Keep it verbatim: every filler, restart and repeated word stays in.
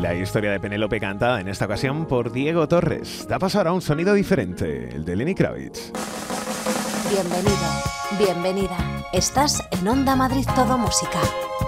la historia de Penélope cantada en esta ocasión por Diego Torres. Da paso ahora a un sonido diferente, el de Lenny Kravitz. Bienvenido, bienvenida. Estás en Onda Madrid Todo Música.